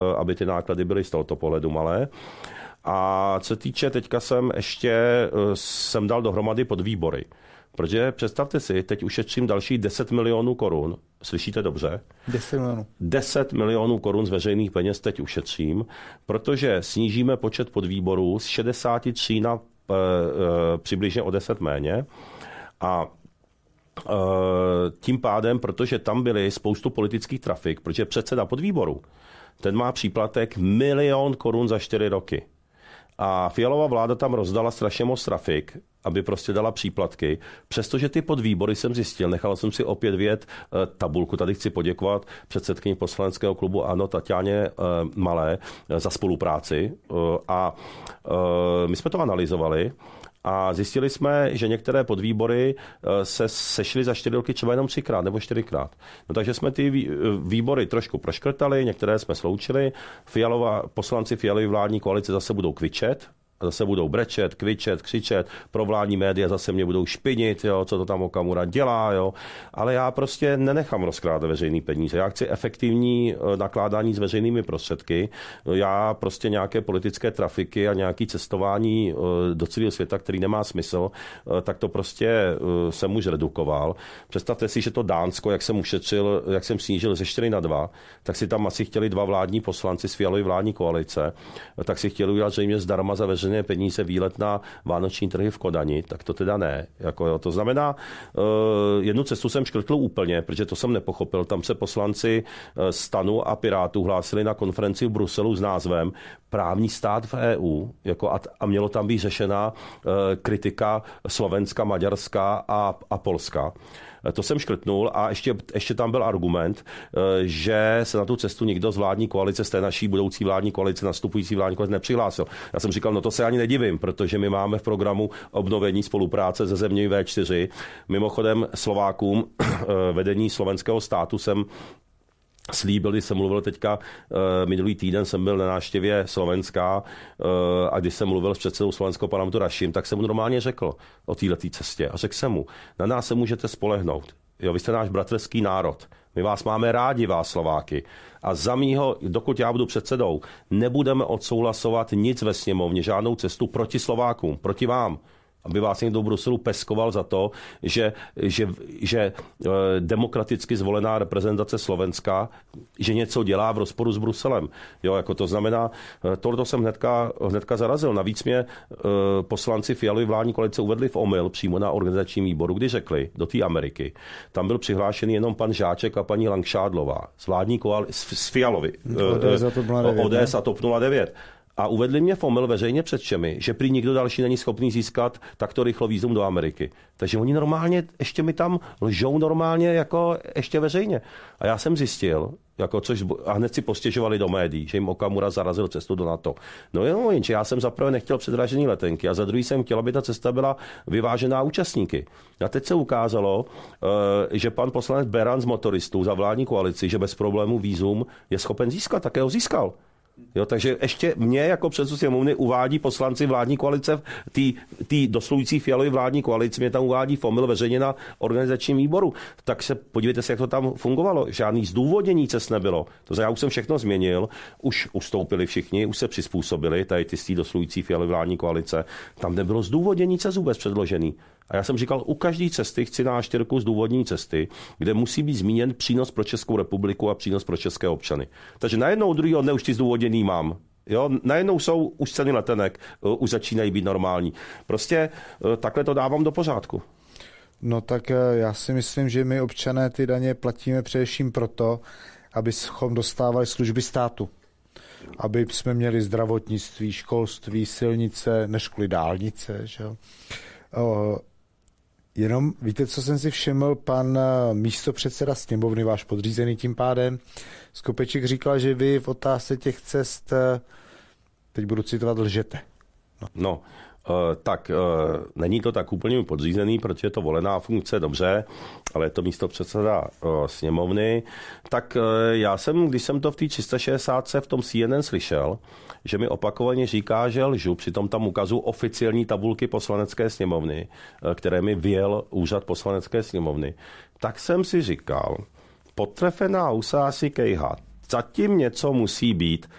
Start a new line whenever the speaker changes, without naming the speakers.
aby ty náklady byly z tohoto pohledu malé. A co týče, teďka jsem dal dohromady podvýbory. Protože představte si, teď ušetřím další 10 milionů korun. Slyšíte dobře?
10 milionů.
10 milionů korun z veřejných peněz teď ušetřím, protože snížíme počet podvýborů z 63 na přibližně o 10 méně. A tím pádem, protože tam byly spoustu politických trafik, protože předseda podvýboru, ten má příplatek 1 000 000 korun za 4 roky. A Fialova vláda tam rozdala strašně moc trafik, aby prostě dala příplatky. Přestože ty podvýbory jsem zjistil, nechal jsem si opět vyjet tabulku. Tady chci poděkovat předsedkyni poslaneckého klubu ANO Taťáně Malé za spolupráci. A my jsme to analyzovali. A zjistili jsme, že některé podvýbory se sešly za 4 roky třeba jenom 3krát nebo 4krát. No, takže jsme ty výbory trošku proškrtali, některé jsme sloučili. Poslanci Fialovy vládní koalice zase budou kvičet, zase budou brečet, kvičet, křičet, pro vládní média zase mě budou špinit, jo, co to tam Okamura dělá, jo. Ale já prostě nenechám rozkrádat veřejný peníze. Já chci efektivní nakládání s veřejnými prostředky. Já prostě nějaké politické trafiky a nějaké cestování do celého světa, který nemá smysl, tak to prostě jsem už redukoval. Představte si, že to Dánsko, jak jsem ušetřil, jak jsem snížil ze 4 na 2, tak si tam asi chtěli 2 vládní poslanci z Fialovy vládní koalice, tak si chtěli udělat zřejmě zdarma za veřejné peníze výlet na vánoční trhy v Kodani, tak to teda ne. To znamená, jednu cestu jsem škrtl úplně, protože to jsem nepochopil. Tam se poslanci STANu a Pirátů hlásili na konferenci v Bruselu s názvem Právní stát v EU a mělo tam být řešena kritika Slovenska, Maďarska a Polska. To jsem škrtnul a ještě tam byl argument, že se na tu cestu nikdo z vládní koalice, z té naší budoucí vládní koalice, nastupující vládní koalice nepřihlásil. Já jsem říkal, no to se ani nedivím, protože my máme v programu obnovení spolupráce se zeměmi V4. Mimochodem Slovákům vedení slovenského státu jsem slíbil, když jsem mluvil teďka, minulý týden jsem byl na návštěvě Slovenska a když jsem mluvil s předsedou slovenského parlamentu Raším, tak jsem mu normálně řekl o této cestě a řekl jsem mu, na nás se můžete spolehnout. Jo, vy jste náš bratrský národ. My vás máme rádi, vás Slováky. A za mýho, dokud já budu předsedou, nebudeme odsouhlasovat nic ve sněmovně, žádnou cestu proti Slovákům, proti vám. Aby vás někdo v Bruselu peskoval za to, že demokraticky zvolená reprezentace Slovenska, že něco dělá v rozporu s Bruselem. Jo, jako to znamená, tohle jsem hnedka zarazil. Navíc mě poslanci Fialovy vládní koalice uvedli v omyl přímo na organizačním výboru, kdy řekli do té Ameriky. Tam byl přihlášený jenom pan Žáček a paní Langšádlová z vládní koalice, z Fialovy. ODS a TOP 09. A uvedli mě v omyl veřejně před všemi, že prý nikdo další není schopný získat takto rychlo vízum do Ameriky. Takže oni normálně, ještě mi tam lžou normálně jako ještě veřejně. A já jsem zjistil, a hned si postěžovali do médií, že jim Okamura zarazil cestu do NATO. No jenže já jsem zaprvé nechtěl předražený letenky a za druhý jsem chtěl, aby ta cesta byla vyvážená účastníky. A teď se ukázalo, že pan poslanec Beran z motoristů za vládní koalici, že bez problémů vízum je schopen získat, také ho získal. Jo, takže ještě mě jako předsedu sněmovny uvádí poslanci vládní koalice, tý doslující Fialovy vládní koalice, mě tam uvádí v omyl veřejně na organizačním výboru. Tak se podívejte se, jak to tam fungovalo. Žádný zdůvodnění cest nebylo. To znamená, já už jsem všechno změnil, už ustoupili všichni, už se přizpůsobili, tady ty doslující Fialovy vládní koalice. Tam nebylo zdůvodnění cest vůbec předložený. A já jsem říkal, u každé cesty chci na A4 zdůvodnění cesty, kde musí být zmíněn přínos pro Českou republiku a přínos pro české občany. Takže najednou druhýho dne už ty zdůvodnění mám. Jo, najednou jsou už ceny letenek, už začínají být normální. Prostě takhle to dávám do pořádku.
No tak já si myslím, že my občané ty daně platíme především proto, abychom dostávali služby státu. Aby jsme měli zdravotnictví, školství, silnice, než kvůli dálnice, že jo. Jenom víte, co jsem si všiml, pan místopředseda sněmovny, váš podřízený tím pádem, Skopeček říkal, že vy v otázce těch cest, teď budu citovat, lžete.
No, není to tak úplně podřízený, protože je to volená funkce, dobře, ale je to místopředseda sněmovny. Tak já jsem, když jsem to v té 360 v tom CNN slyšel, že mi opakovaně říká, že lžu, přitom tam ukazují oficiální tabulky poslanecké sněmovny, které mi vyjel úřad poslanecké sněmovny, tak jsem si říkal, potrefená usa si kejhat. zatím něco musí být.